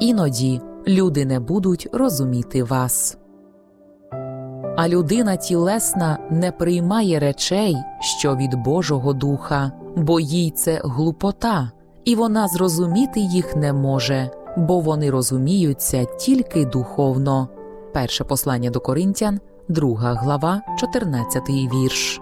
іноді люди не будуть розуміти вас. А людина тілесна не приймає речей, що від Божого Духа, бо їй це глупота, і вона зрозуміти їх не може, бо вони розуміються тільки духовно. Перше послання до Коринтян, 2 глава, 14 вірш.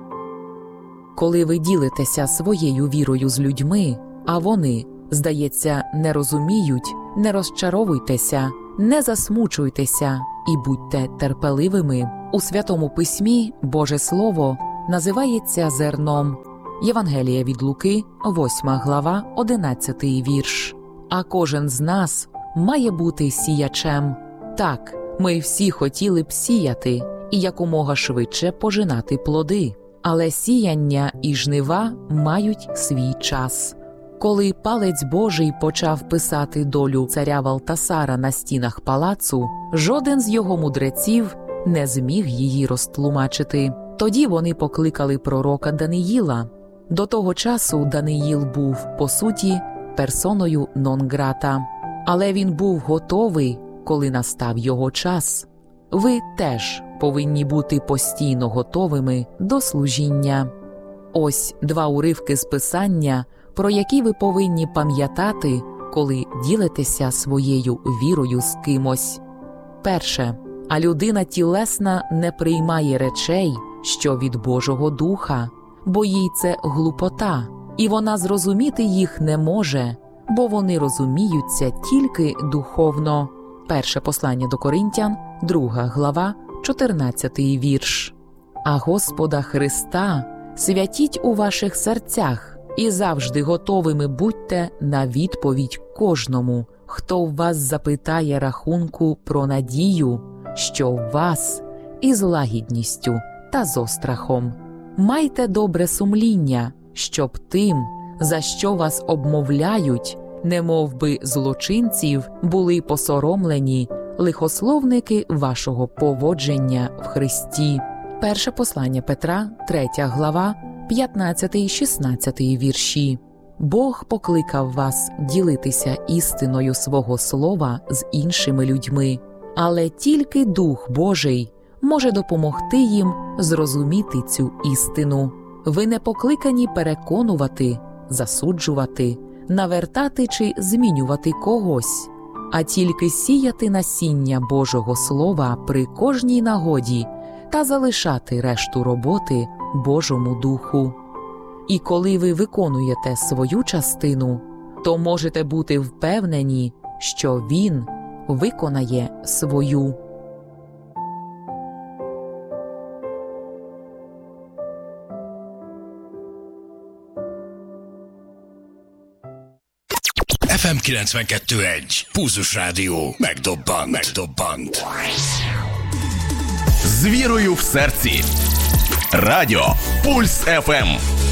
Коли ви ділитеся своєю вірою з людьми, а вони, здається, не розуміють, не розчаровуйтеся, не засмучуйтеся і будьте терпеливими. У Святому Письмі Боже Слово називається зерном. Євангелія від Луки, 8 глава, 11 вірш. А кожен з нас має бути сіячем. Так, ми всі хотіли б сіяти і якомога швидше пожинати плоди. Але сіяння і жнива мають свій час. Коли палець Божий почав писати долю царя Валтасара на стінах палацу, жоден з його мудреців не зміг її розтлумачити. Тоді вони покликали пророка Даниїла. До того часу Даниїл був, по суті, персоною нон-грата. Але він був готовий, коли настав його час. Ви теж повинні бути постійно готовими до служіння. Ось 2 уривки з Писання, про які ви повинні пам'ятати, коли ділитеся своєю вірою з кимось. Перше. А людина тілесна не приймає речей, що від Божого Духа, бо їй це глупота, і вона зрозуміти їх не може, бо вони розуміються тільки духовно. Перше послання до Коринтян, 2 глава, 14 вірш. А Господа Христа святіть у ваших серцях і завжди готовими будьте на відповідь кожному, хто в вас запитає рахунку про надію, що в вас, із лагідністю та з острахом. Майте добре сумління, щоб тим, за що вас обмовляють, немов би злочинців, були посоромлені лихословники вашого поводження в Христі. Перше послання Петра, 3 глава, 15-16 вірші. Бог покликав вас ділитися істиною свого слова з іншими людьми, але тільки Дух Божий може допомогти їм зрозуміти цю істину. Ви не покликані переконувати, засуджувати, навертати чи змінювати когось, а тільки сіяти насіння Божого Слова при кожній нагоді та залишати решту роботи Божому Духу. І коли ви виконуєте свою частину, то можете бути впевнені, що Він виконає свою. FM 92.1 Pulzus Rádió megdobbant. З вірою в серці. Радіо Пульс ФМ.